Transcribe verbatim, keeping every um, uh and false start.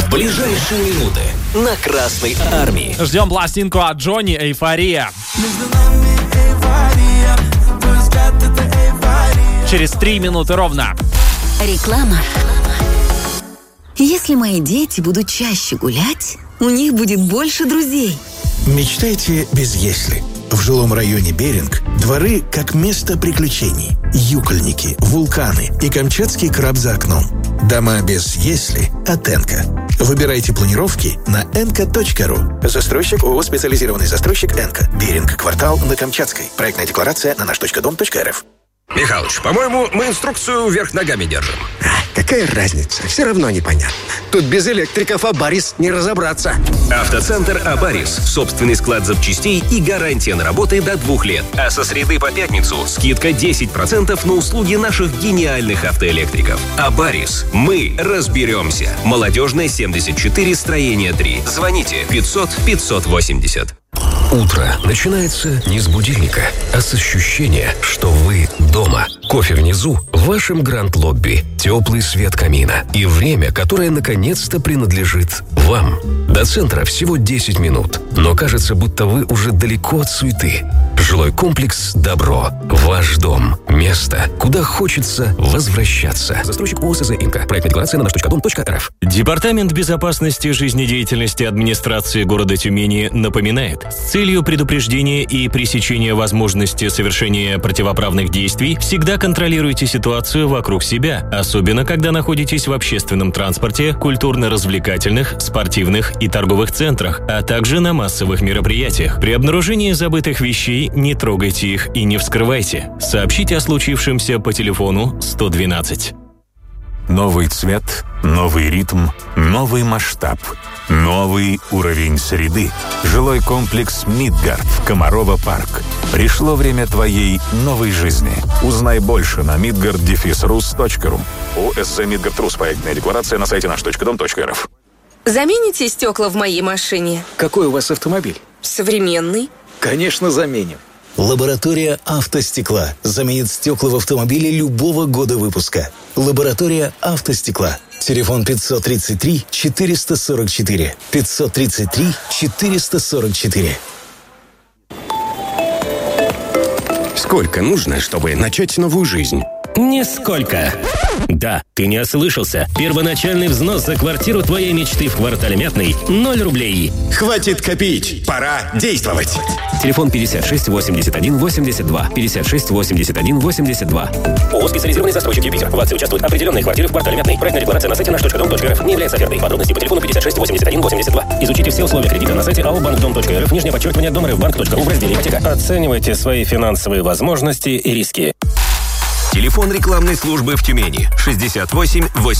в ближайшие минуты на Красной Армии. Ждем пластинку от Джонни «Эйфория». Через три минуты ровно. Реклама. Если мои дети будут чаще гулять, у них будет больше друзей. Мечтайте без «если». В жилом районе Беринг дворы как место приключений. Юкольники, вулканы и камчатский краб за окном. Дома без «если» от «Энка». Выбирайте планировки на энка точка ру. Застройщик ООО «Специализированный застройщик Энка». Беринг, квартал на Камчатской. Проектная декларация на наш точка дом точка эр эф. Михалыч, по-моему, мы инструкцию вверх ногами держим. Какая разница? Все равно непонятно. Тут без электриков Абарис не разобраться. Автоцентр Абарис. Собственный склад запчастей и гарантия на работы до двух лет. А со среды по пятницу скидка десять процентов на услуги наших гениальных автоэлектриков. Абарис. Мы разберемся. Молодежная, семьдесят четыре, строение три. Звоните пятьсот пятьсот восемьдесят. Утро начинается не с будильника, а с ощущения, что вы дома. Кофе внизу в вашем гранд-лобби, теплый свет камина и время, которое наконец-то принадлежит вам. До центра всего десять минут, но кажется, будто вы уже далеко от суеты. Жилой комплекс «Добро». Ваш дом. Место, куда хочется возвращаться. Застройщик ООО «СЗ Инка». Проектная декларация на наш точка дом точка эр эф. Департамент безопасности жизнедеятельности администрации города Тюмени напоминает, с целью предупреждения и пресечения возможности совершения противоправных действий всегда контролируйте ситуацию вокруг себя, особенно когда находитесь в общественном транспорте, культурно-развлекательных, спортивных и торговых центрах, а также на массовых мероприятиях. При обнаружении забытых вещей не трогайте их и не вскрывайте. Сообщите о случившемся по телефону сто двенадцать. Новый цвет, новый ритм, новый масштаб, новый уровень среды. Жилой комплекс «Мидгард» в Комарова парк. Пришло время твоей новой жизни. Узнай больше на мидгард дефис рус точка ру. ОСЗ «Мидгард Рус». Проектная декларация на сайте наш точка дом точка эр эф. Замените стекла в моей машине? Какой у вас автомобиль? Современный. Конечно, заменим. Лаборатория автостекла заменит стекла в автомобиле любого года выпуска. Лаборатория автостекла. Телефон пятьсот тридцать три четыреста сорок четыре. пятьсот тридцать три четыреста сорок четыре. Сколько нужно, чтобы начать новую жизнь? Нисколько. Да, ты не ослышался. Первоначальный взнос за квартиру твоей мечты в квартале Мятный – ноль рублей. Хватит копить, пора действовать. Телефон пятьдесят шесть восемьдесят один восемьдесят два. пятьдесят шесть восемьдесят один восемьдесят два. ООО «Специализированный застройщик Юпитер». В акции участвуют определенные квартиры в квартале Мятный. Проектная декларация на сайте наш точка дом точка эр эф не является офертой. Подробности по телефону пятьдесят шесть восемьдесят один восемьдесят два. Изучите все условия кредита на сайте ао банк дом точка эр эф, нижнее подчеркивание, домрфбанк точка ру в разделе ипотека. Оценивайте свои финансовые возможности и риски. Телефон рекламной службы в Тюмени шестьдесят восемь восемь.